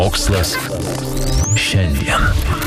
Mokslas šiandien.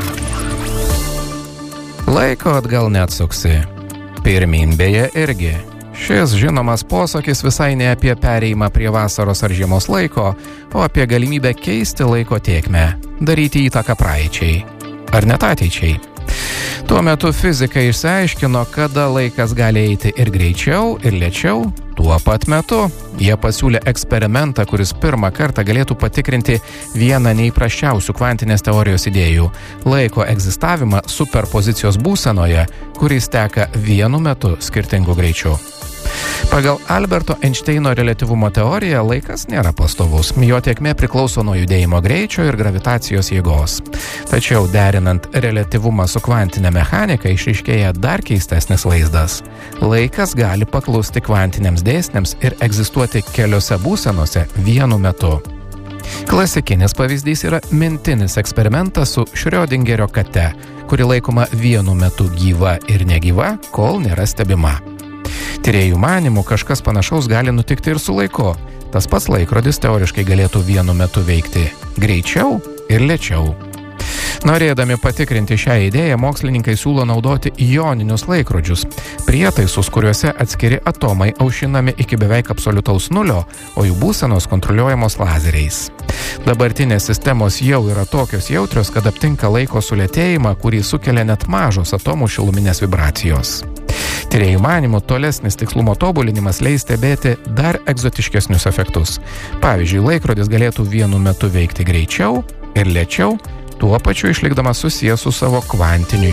Laiko atgal neatsuksi. Pirmyn beje irgi. Šis žinomas posakis visai ne apie pereimą prie vasaros ar žiemos laiko, o apie galimybę keisti laiko tėkmę, daryti įtaką praeičiai. Ar net ateičiai. Tuo metu fizikai išsiaiškino, kada laikas gali eiti ir greičiau, ir lėčiau. Tuo pat metu jie pasiūlė eksperimentą, kuris pirmą kartą galėtų patikrinti vieną neįprasčiausių kvantinės teorijos idėjų – laiko egzistavimą superpozicijos būsenoje, kuris teka vienu metu skirtingu greičiu. Pagal Alberto Einšteino reliatyvumo teoriją laikas nėra pastovus, jo tėkmė priklauso nuo judėjimo greičio ir gravitacijos jėgos. Tačiau derinant reliatyvumą su kvantinė mechanika išryškėja dar keistesnis vaizdas. Laikas gali paklusti kvantiniams dėsniams ir egzistuoti keliose būsenose vienu metu. Klasikinis pavyzdys yra mintinis eksperimentas su Šriodingerio kate, kuri laikoma vienu metu gyva ir negyva, kol nėra stebima. Tyrėjų manymų kažkas panašaus gali nutikti ir su laiku. Tas pats laikrodis teoriškai galėtų vienu metu veikti greičiau ir lėčiau. Norėdami patikrinti šią idėją, mokslininkai siūlo naudoti joninius laikrodžius, prietaisus, kuriuose atskiri atomai aušinami iki beveik absoliutaus nulio, o jų būsenos kontroliuojamos lazeriais. Dabartinės sistemos jau yra tokios jautrios, kad aptinka laiko sulėtėjimą, kurį sukelia net mažos atomų šiluminės vibracijos. Tyrėjų manymų tolesnis tikslumo tobulinimas leis stebėti dar egzotiškesnius efektus. Pavyzdžiui, laikrodis galėtų vienu metu veikti greičiau ir lėčiau, tuo pačiu išlikdamas susijęs su savo kvantiniu